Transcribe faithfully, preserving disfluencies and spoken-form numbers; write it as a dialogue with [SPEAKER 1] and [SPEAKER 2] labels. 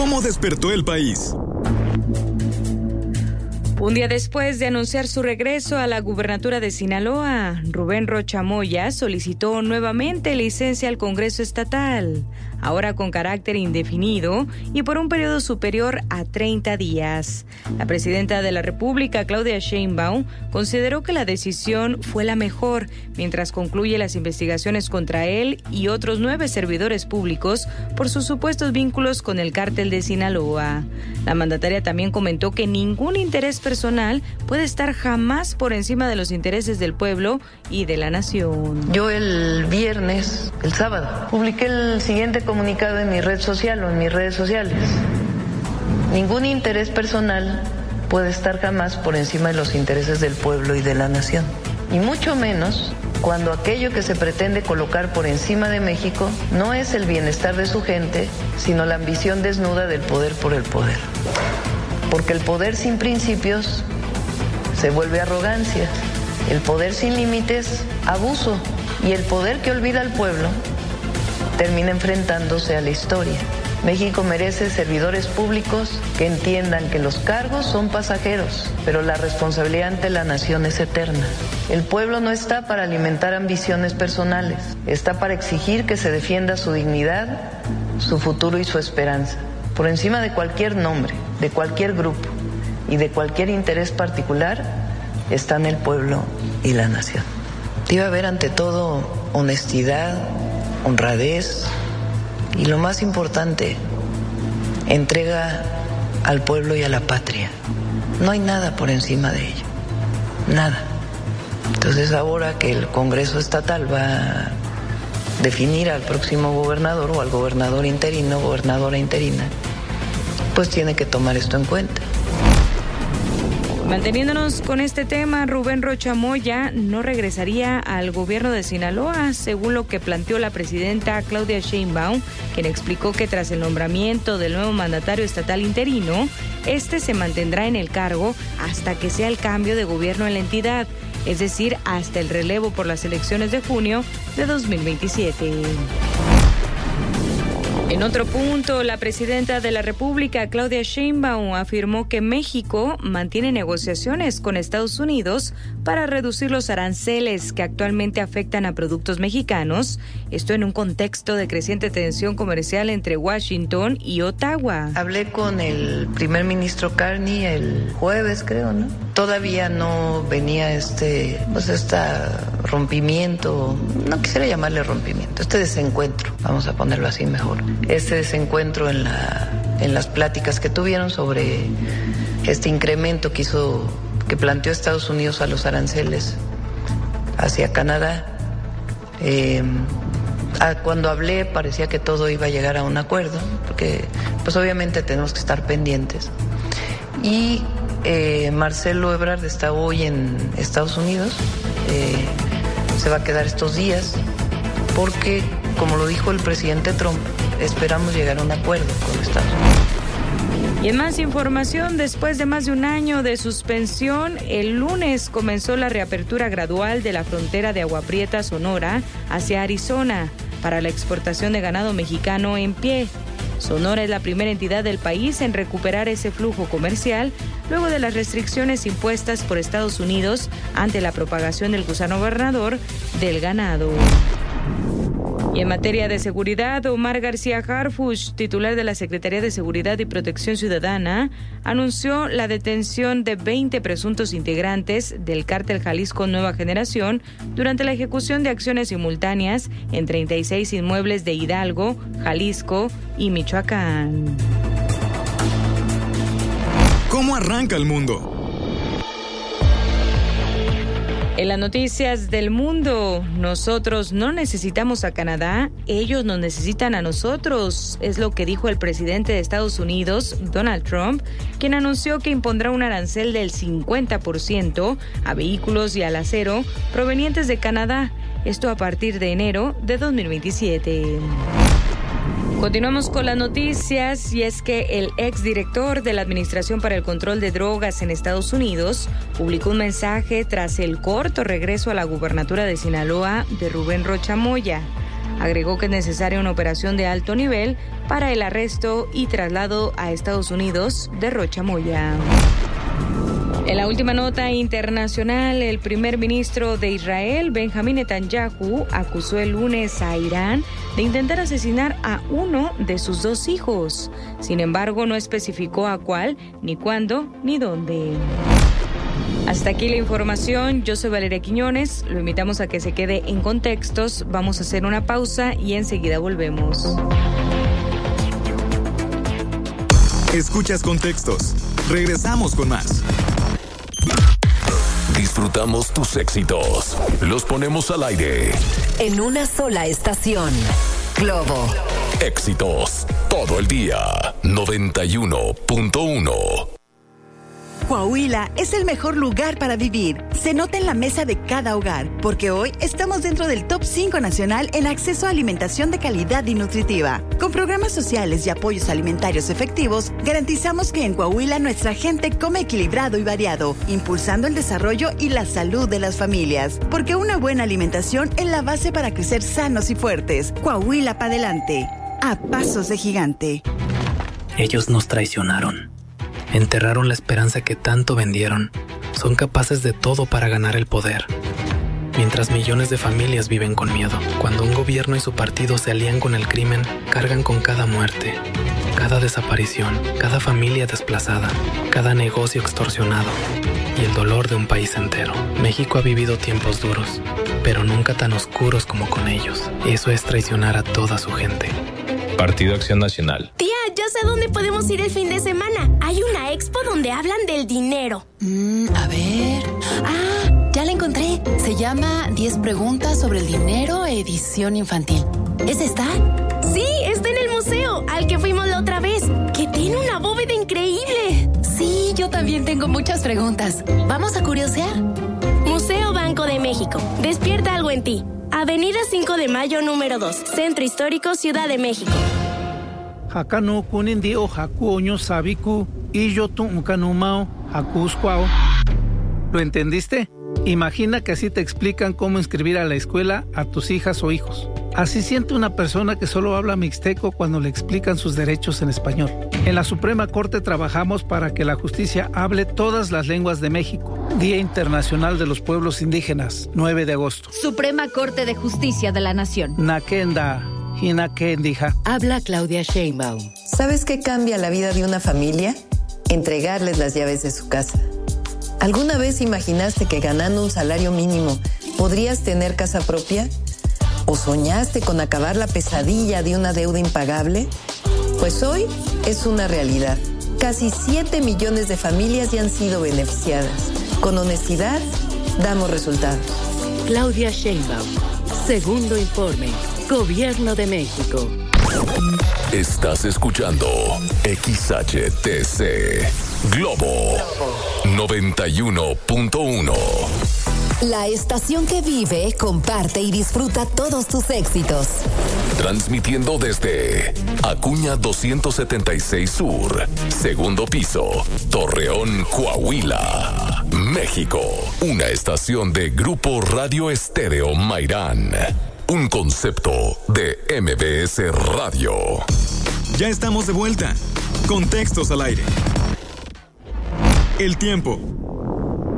[SPEAKER 1] ¿Cómo despertó el país?
[SPEAKER 2] Un día después de anunciar su regreso a la gubernatura de Sinaloa, Rubén Rocha Moya solicitó nuevamente licencia al Congreso Estatal, ahora con carácter indefinido y por un periodo superior a treinta días. La presidenta de la República, Claudia Sheinbaum, consideró que la decisión fue la mejor, mientras concluye las investigaciones contra él y otros nueve servidores públicos por sus supuestos vínculos con el cártel de Sinaloa. La mandataria también comentó que ningún interés personal puede estar jamás por encima de los intereses del pueblo y de la nación.
[SPEAKER 3] Yo el viernes, el sábado, publiqué el siguiente comunicado en mi red social o en mis redes sociales. Ningún interés personal puede estar jamás por encima de los intereses del pueblo y de la nación. Y mucho menos cuando aquello que se pretende colocar por encima de México no es el bienestar de su gente, sino la ambición desnuda del poder por el poder. Porque el poder sin principios se vuelve arrogancia, el poder sin límites, abuso, y el poder que olvida al pueblo termina enfrentándose a la historia. México merece servidores públicos que entiendan que los cargos son pasajeros, pero la responsabilidad ante la nación es eterna. El pueblo no está para alimentar ambiciones personales, está para exigir que se defienda su dignidad, su futuro y su esperanza. Por encima de cualquier nombre, de cualquier grupo y de cualquier interés particular, están el pueblo y la nación. Debe haber ante todo honestidad, honradez y lo más importante, entrega al pueblo y a la patria. No hay nada por encima de ello, nada. Entonces ahora que el Congreso Estatal va a definir al próximo gobernador o al gobernador interino, gobernadora interina, pues tiene que tomar esto en cuenta.
[SPEAKER 2] Manteniéndonos con este tema, Rubén Rocha Moya no regresaría al gobierno de Sinaloa, según lo que planteó la presidenta Claudia Sheinbaum, quien explicó que tras el nombramiento del nuevo mandatario estatal interino, este se mantendrá en el cargo hasta que sea el cambio de gobierno en la entidad, es decir, hasta el relevo por las elecciones de junio de dos mil veintisiete. En otro punto, la presidenta de la República, Claudia Sheinbaum, afirmó que México mantiene negociaciones con Estados Unidos para reducir los aranceles que actualmente afectan a productos mexicanos, esto en un contexto de creciente tensión comercial entre Washington y Ottawa.
[SPEAKER 3] Hablé con el primer ministro Carney el jueves, creo, ¿no? Todavía no venía este, pues este rompimiento, no quisiera llamarle rompimiento, este desencuentro, vamos a ponerlo así mejor. Este desencuentro en, la, en las pláticas que tuvieron sobre este incremento que hizo, que planteó Estados Unidos a los aranceles hacia Canadá. Eh, cuando hablé parecía que todo iba a llegar a un acuerdo, porque pues obviamente tenemos que estar pendientes. Y eh, Marcelo Ebrard está hoy en Estados Unidos, eh, se va a quedar estos días, porque como lo dijo el presidente Trump, esperamos llegar a un acuerdo con Estados Unidos.
[SPEAKER 2] Y en más información, después de más de un año de suspensión, el lunes comenzó la reapertura gradual de la frontera de Agua Prieta, Sonora, hacia Arizona, para la exportación de ganado mexicano en pie. Sonora es la primera entidad del país en recuperar ese flujo comercial luego de las restricciones impuestas por Estados Unidos ante la propagación del gusano gobernador del ganado. Y en materia de seguridad, Omar García Harfuch, titular de la Secretaría de Seguridad y Protección Ciudadana, anunció la detención de veinte presuntos integrantes del cártel Jalisco Nueva Generación durante la ejecución de acciones simultáneas en treinta y seis inmuebles de Hidalgo, Jalisco y Michoacán.
[SPEAKER 1] ¿Cómo arranca el mundo?
[SPEAKER 2] En las noticias del mundo, nosotros no necesitamos a Canadá, ellos nos necesitan a nosotros, es lo que dijo el presidente de Estados Unidos, Donald Trump, quien anunció que impondrá un arancel del cincuenta por ciento a vehículos y al acero provenientes de Canadá, esto a partir de enero de dos mil veintisiete. Continuamos con las noticias y es que el exdirector de la Administración para el Control de Drogas en Estados Unidos publicó un mensaje tras el corto regreso a la gubernatura de Sinaloa de Rubén Rocha Moya. Agregó que es necesaria una operación de alto nivel para el arresto y traslado a Estados Unidos de Rocha Moya. En la última nota internacional, el primer ministro de Israel, Benjamín Netanyahu, acusó el lunes a Irán de intentar asesinar a uno de sus dos hijos. Sin embargo, no especificó a cuál, ni cuándo, ni dónde. Hasta aquí la información. Yo soy Valeria Quiñones. Lo invitamos a que se quede en Contextos. Vamos a hacer una pausa y enseguida volvemos.
[SPEAKER 1] Escuchas Contextos. Regresamos con más.
[SPEAKER 4] Disfrutamos tus éxitos. Los ponemos al aire.
[SPEAKER 5] En una sola estación. Globo.
[SPEAKER 4] Éxitos. Todo el día. noventa y uno punto uno.
[SPEAKER 6] Coahuila es el mejor lugar para vivir. Se nota en la mesa de cada hogar, porque hoy estamos dentro del top cinco nacional en acceso a alimentación de calidad y nutritiva. Con programas sociales y apoyos alimentarios efectivos, garantizamos que en Coahuila nuestra gente come equilibrado y variado, impulsando el desarrollo y la salud de las familias. Porque una buena alimentación es la base para crecer sanos y fuertes. Coahuila para adelante, a pasos de gigante.
[SPEAKER 7] Ellos nos traicionaron. Enterraron la esperanza que tanto vendieron. Son capaces de todo para ganar el poder. Mientras millones de familias viven con miedo. Cuando un gobierno y su partido se alían con el crimen, cargan con cada muerte, cada desaparición, cada familia desplazada, cada negocio extorsionado y el dolor de un país entero. México ha vivido tiempos duros, pero nunca tan oscuros como con ellos. Eso es traicionar a toda su gente.
[SPEAKER 8] Partido Acción Nacional.
[SPEAKER 9] Tía, ya sé dónde podemos ir el fin de semana. Hay una expo donde hablan del dinero.
[SPEAKER 10] Mm, a ver... Ah, ya la encontré. Se llama diez preguntas sobre el dinero, edición infantil. ¿Es esta?
[SPEAKER 9] Sí, está en el museo, al que fuimos la otra vez, que tiene una bóveda increíble.
[SPEAKER 10] Sí, yo también tengo muchas preguntas. ¿Vamos a curiosear?
[SPEAKER 9] Museo Banco de México. Despierta algo en ti. Avenida cinco de Mayo, número dos, Centro Histórico, Ciudad de México.
[SPEAKER 11] Hakano kunindio hakuoño sabiku y yo tu unkanumao hakuskwao. ¿Lo entendiste? Imagina que así te explican cómo inscribir a la escuela a tus hijas o hijos. Así siente una persona que solo habla mixteco cuando le explican sus derechos en español. En la Suprema Corte trabajamos para que la justicia hable todas las lenguas de México. Día Internacional de los Pueblos Indígenas, nueve de agosto.
[SPEAKER 12] Suprema Corte de Justicia de la Nación.
[SPEAKER 11] Nakenda, Hinakendija.
[SPEAKER 5] Habla Claudia Sheinbaum. ¿Sabes qué cambia la vida de una familia? Entregarles las llaves de su casa. ¿Alguna vez imaginaste que ganando un salario mínimo podrías tener casa propia? ¿O soñaste con acabar la pesadilla de una deuda impagable? Pues hoy es una realidad. Casi siete millones de familias ya han sido beneficiadas. Con honestidad, damos resultados.
[SPEAKER 13] Claudia Sheinbaum. Segundo informe. Gobierno de México.
[SPEAKER 4] Estás escuchando X H T C Globo noventa y uno punto uno.
[SPEAKER 5] La estación que vive, comparte y disfruta todos tus éxitos.
[SPEAKER 4] Transmitiendo desde Acuña doscientos setenta y seis Sur, segundo piso, Torreón, Coahuila, México. Una estación de Grupo Radio Estéreo Mairán. Un concepto de M B S Radio.
[SPEAKER 1] Ya estamos de vuelta. Contextos al aire. El tiempo.